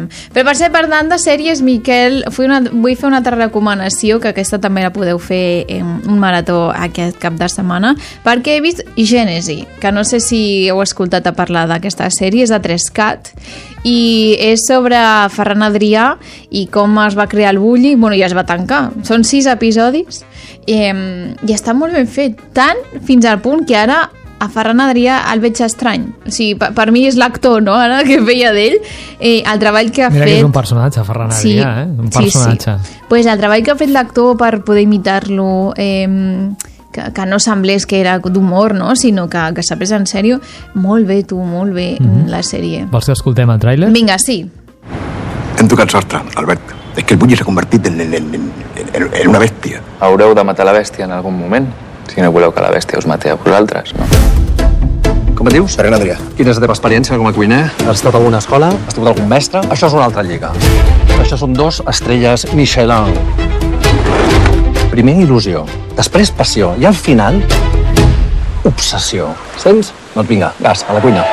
veurem. Però per ser parlant de sèries, Miquel, vull fer una altra recomanació, que aquesta també la podeu fer en un marató aquest cap de setmana, perquè he vist Gènesi, que no sé si heu escoltat a parlar d'aquesta sèrie, és de 3CAT, i és sobre Ferran Adrià i com es va crear el Bulli, bueno, ja es va tancar. Són 6 episodis i està molt ben fet, tant fins al punt que ara a Ferran Adrià el veig estrany. O sigui, per mi és l'actor, no?, ara que feia d'ell, el treball que ha fet... Mira que és un personatge, Ferran Adrià, Un personatge. Sí. Pues el treball que ha fet l'actor per poder imitar-lo, que no semblés que era d'humor, no?, sinó que s'ha pres en sèrio. Molt bé, molt bé, la sèrie. Vols que escoltem el tràiler? Vinga, sí. Hem tocat sostre, Albert. És que el Bulli s'ha convertit en una bèstia. Haureu de matar la bèstia en algun moment, si no voleu que la bèstia us mati a vosaltres, no? Com et dius? Ferran Adrià. Quina és la teva experiència com a cuiner? Has estat a alguna escola? Has tingut algun mestre? Això és una altra lliga. Això són 2 estrelles Michelin. Primer il·lusió, després passió i al final obsessió. Sents? Doncs vinga, gas, a la cuina.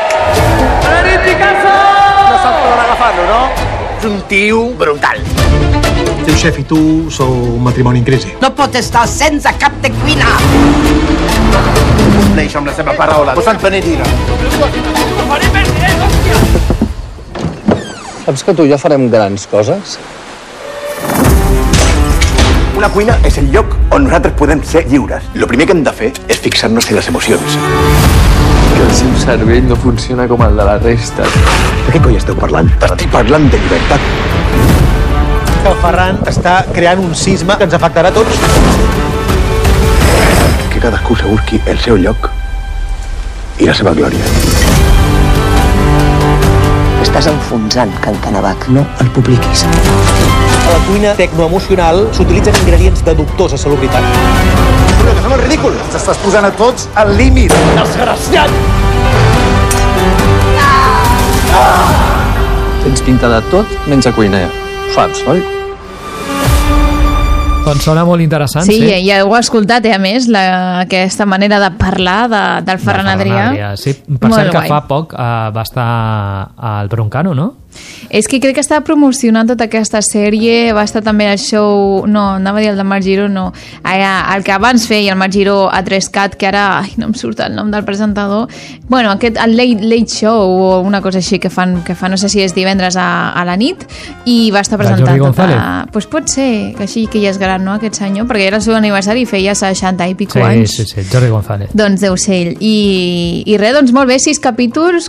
No saps per on agafar-lo, no? És un tio brutal. El teu xef i tu sou un matrimoni en crisi. No pot estar sense cap de cuina! Compleix amb la seva paraula. Posa'l penedira. Saps que tu i jo farem grans coses? Una cuina és el lloc on nosaltres podem ser lliures. El primer que hem de fer és fixar-nos en les emocions. Que el seu cervell no funciona com el de la resta. De què coi esteu parlant? Estic parlant de llibertat. El Ferran està creant un sisme que ens afectarà a tots. Que cadascú se busqui el seu lloc i la seva glòria. Estàs enfonsant Can Canavac. No el publiquis. A la cuina tecnoemocional s'utilitzen ingredients de dubtosa salubritat. Però que som el ridícul! T'estàs posant a tots al límit! Desgraciat! Tens pinta de tot menys a cuiner. Saps, oi? Doncs sona molt interessant, sí. Ja ho he escoltat, a més, aquesta manera de parlar del Ferran Adrià. Sí, per cert que fa poc va estar al Broncano, no? És que crec que estava promocionant tota aquesta sèrie, va estar també al show, no, anava a dir el de Marc Giró, no, el que abans feia el Marc Giró a 3CAT, que ara, no em surt el nom del presentador, bueno, el Late Show o una cosa així que fan, no sé si és divendres a la nit, i va estar presentant pues pot ser, que així que ja és gran, no, aquest senyor, perquè era el seu aniversari i feia 60 i pico anys. Sí, Jordi González. Doncs deu ser ell. I res, doncs molt bé, 6 capítols,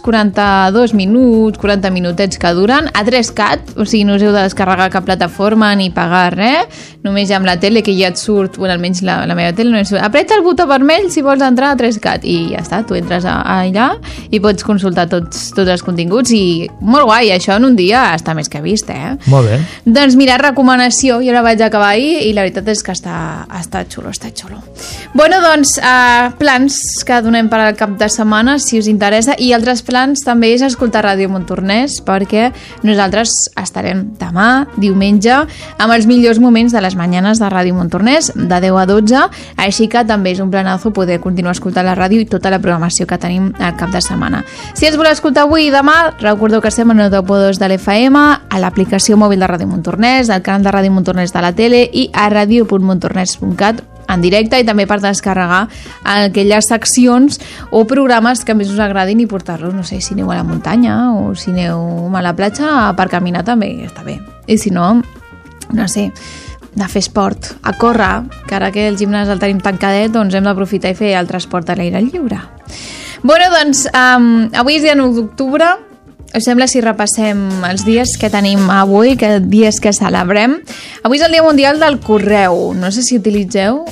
42 minuts, 40 minutets que duren, a 3CAT, o sigui, no us heu de descarregar cap plataforma ni pagar res, només ja amb la tele, que ja et surt, bueno, almenys la meva tele no et surt, apreta el botó vermell si vols entrar a 3CAT, i ja està, tu entres allà i pots consultar tots els continguts, i molt guai, això en un dia està més que vist, Molt bé. Doncs mira, recomanació, jo la vaig acabar ahir i la veritat és que està xulo. Bueno, doncs, plans que donem per al cap de setmana, si us interessa, i altres plans també és escoltar Ràdio Montornès, perquè nosaltres estarem demà, diumenge, amb els millors moments de les mañanes de Ràdio Montornès, de 10 a 12, així que també és un planazo poder continuar escoltant la ràdio i tota la programació que tenim al cap de setmana. Si ens voleu escoltar avui i demà, recordeu que estem en el 9.2 de l'FM, a l'aplicació mòbil de Ràdio Montornès, al canal de Ràdio Montornès de la tele i a radio.montornès.cat en directe, i també per descarregar aquelles seccions o programes que més us agradin i portar-los, no sé, si aneu a la muntanya o si aneu a la platja, per caminar també està bé, i si no, no sé, de fer esport, a córrer, que ara que el gimnàs el tenim tancadet, doncs hem d'aprofitar i fer el transport a l'aire lliure. Bueno, doncs, avui és dia 9 d'octubre. Us sembla si repassem els dies que tenim avui, que dies que celebrem? Avui és el Dia Mundial del Correu. No sé si utilitzeu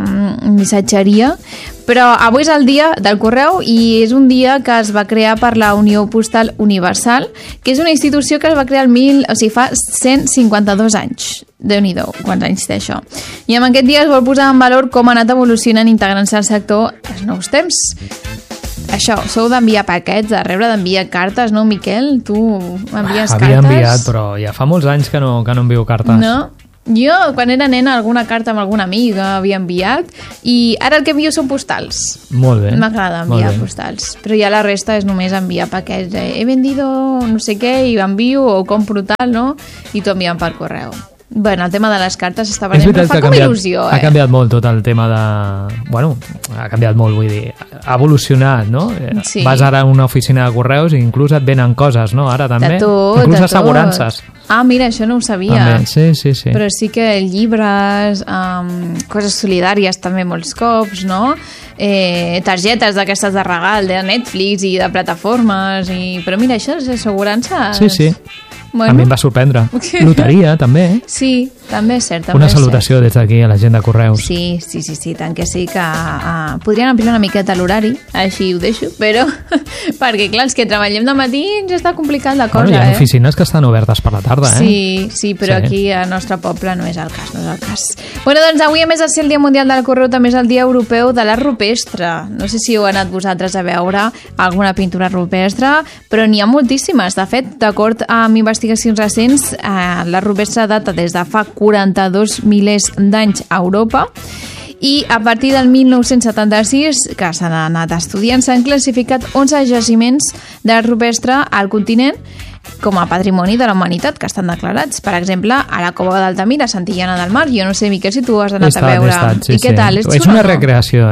missatgeria, però avui és el dia del correu i és un dia que es va crear per la Unió Postal Universal, que és una institució que es va crear fa 152 anys. Déu-n'hi-do, quants anys té això. I amb aquest dia es vol posar en valor com ha anat evolucionant i integrant-se al sector els nous temps. Això, sou d'enviar paquets, de rebre, d'enviar cartes, no, Miquel? Tu envies cartes? Havia enviat, però ja fa molts anys que no envio cartes. No? Jo, quan era nena, alguna carta amb alguna amiga havia enviat i ara el que envio són postals. Molt bé. M'agrada enviar postals, però ja la resta és només enviar paquets. He vendido no sé què i envio o compro tal, no? I t'ho envien per correu. Bueno, el tema de les cartes està venent, però fa com il·lusió. Ha canviat molt tot el tema de... Bueno, ha canviat molt, vull dir, ha evolucionat, no? Sí. Vas ara a una oficina de correus i inclús et venen coses, no? Ara també. De tot, inclús de tot. assegurances. Ah, mira, això no ho sabia. També. Sí. Però sí que llibres, coses solidàries també molts cops, no? Targetes d'aquestes de regal, de Netflix i de plataformes. Però mira, això és assegurances... Sí. Bueno. A mi em va sorprendre. Loteria, també. Sí, també és cert. Una salutació des d'aquí a la gent de correus. Sí, tant que sí, que podrien ampliar una miqueta l'horari, així ho deixo, però perquè, clar, els que treballem de matí ens està complicat la cosa, Hi ha oficines que estan obertes per la tarda, Sí, però aquí al nostre poble no és el cas, Bueno, doncs avui, a més de ser el Dia Mundial del Correu, també és el Dia Europeu de l'Art Rupestre. No sé si heu anat vosaltres a veure alguna pintura rupestre, però n'hi ha moltíssimes. De fet, d'acord amb investigacions recents, l'art rupestre data des de fa 42 milers d'anys a Europa i a partir del 1976, que s'han anat estudiant, s'han classificat 11 jaciments d'art rupestre al continent com a patrimoni de la humanitat, que estan declarats. Per exemple, a la Cova d'Altamira, a Santillana del Mar. Jo no sé, Miquel, si tu has anat a veure. Sí, I què tal? És una recreació,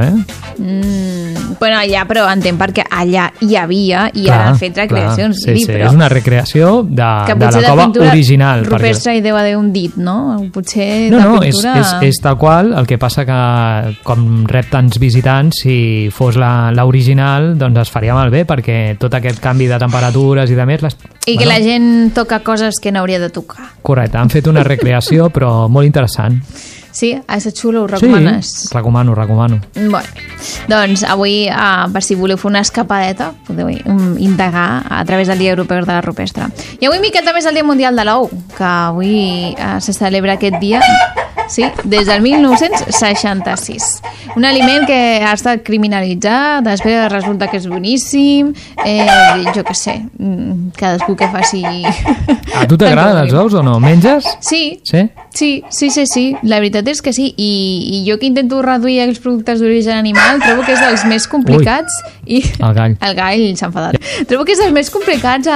Bueno, allà, però entenc perquè allà hi havia i han fet recreacions. Sí, és una recreació de la cova original. Rupestre hi deu haver un dit, no? Potser de pintura... No, és tal qual, el que passa que com rep tants visitants, si fos l'original, doncs es faria malbé, perquè tot aquest canvi de temperatures i de més... I que la gent toca coses que no hauria de tocar. Correcte, han fet una recreació, però molt interessant. Sí? Ha estat xulo, ho recomanes? Sí, recomano. Bueno, doncs avui, per si voleu fer una escapadeta, podeu indagar a través del Dia Europeu de la Rupestre. I avui, Miquel, també és el Dia Mundial de l'Ou, que avui se celebra aquest dia, sí, des del 1966. Un aliment que ha estat criminalitzat, després resulta que és boníssim, jo què sé, cadascú que faci... A tu t'agraden els ous o no? Menges? Sí. La veritat és que sí, i jo que intento reduir els productes d'origen animal trobo que és dels més complicats. El gall. El gall s'ha enfadat. Trobo que és dels més complicats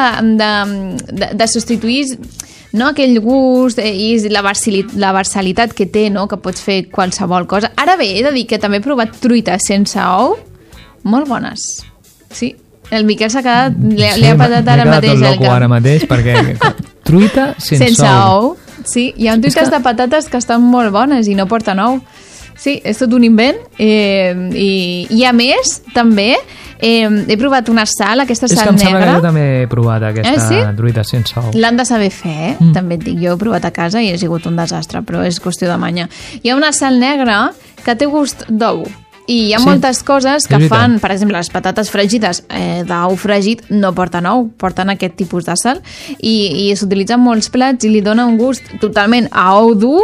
de substituir, no, aquell gust i la versalitat que té, no, que pots fer qualsevol cosa. Ara bé, he de dir que també he provat truites sense ou, molt bones. Sí, el Miquel s'ha quedat, li ha patat ara mateix el cap. M'he quedat tot loco ara mateix, perquè truita sense ou. Sí, hi ha truites de patates que estan molt bones i no porten ou. Sí, és tot un invent. I a més, també, he provat una sal, aquesta sal negra. És que em sembla que jo també he provat aquesta truita sense ou. L'han de saber fer, també et dic. Jo he provat a casa i ha sigut un desastre, però és qüestió de manya. Hi ha una sal negra que té gust d'ou. I hi ha moltes coses que fan, per exemple, les patates fregides d'ou fregit no porten ou, porten aquest tipus de sal i s'utilitzen molts plats i li dona un gust totalment a ou dur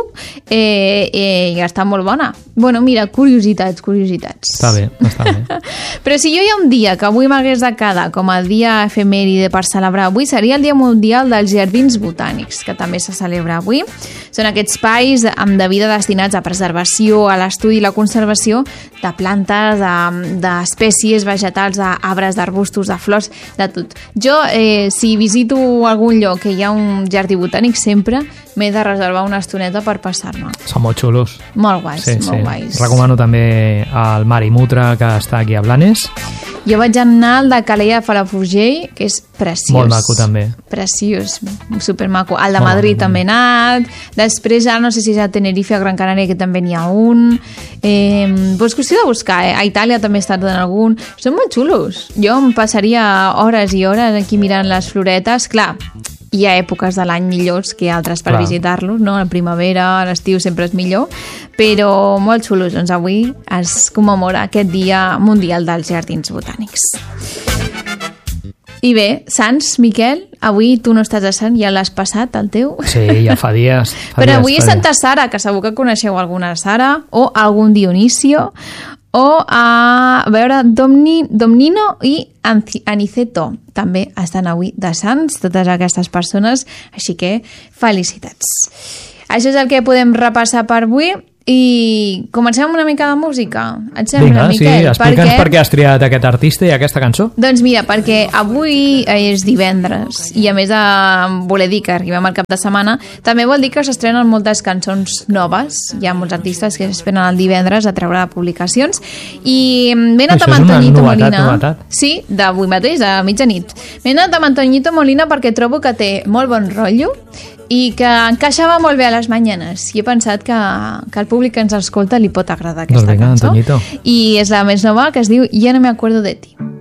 i està molt bona. Bueno, mira, curiositats. Està bé. Però si jo hi ha un dia que avui m'hagués de quedar com a dia efemèride per celebrar avui, seria el Dia Mundial dels Jardins Botànics, que també se celebra avui. Són aquests espais de vida destinats a preservació, a l'estudi i la conservació de plantes, d'espècies vegetals, d'arbres, d'arbustos, de flors, de tot. Jo, si visito algun lloc que hi ha un jardí botànic, sempre m'he de reservar una estoneta per passar-me. Són molt xulos. Molt guais, molt guais. Recomano també el Marimutra, que està aquí a Blanes. Jo vaig anar al de Calella de Palafrugell, que és preciós. Molt maco, també. Preciós, supermaco. El de Madrid també he anat. Després, no sé si és a Tenerife o Gran Canària, que també n'hi ha un. Pues qüestió de buscar, A Itàlia també he estat en algun. Són molt xulos. Jo em passaria hores i hores aquí mirant les floretes. Clar, hi ha èpoques de l'any millors que altres per visitar-los, no? La primavera, l'estiu sempre és millor, però molt xulos. Doncs avui es commemora aquest Dia Mundial dels Jardins Botànics. I bé, Sants, Miquel, avui tu no estàs a Sant, ja l'has passat, el teu? Sí, ja fa dies. Però avui és Santa Sara, que segur que coneixeu alguna Sara, o algun Dionisio, o a veure, Domnino i Aniceto també estan avui de Sants, totes aquestes persones, així que felicitats. Això és el que podem repassar per avui. I comencem amb una mica de música. Et sembla, Vinga, sí, Miquel? explica'ns per què has triat aquest artista i aquesta cançó. Doncs mira, perquè avui és divendres i a més de voler dir que arribem al cap de setmana, també vol dir que s'estrenen moltes cançons noves. Hi ha molts artistes que s'esperen el divendres a treure publicacions i m'he anat amb Antoñito Molina. Novetat. Sí, d'avui mateix, a mitjanit. M'he anat amb Antoñito Molina perquè trobo que té molt bon rotllo i que encaixava molt bé a les mañanes i he pensat que al públic que ens escolta li pot agradar aquesta cançó. Antoñito. I és la més nova, que es diu Ya no me acuerdo de ti.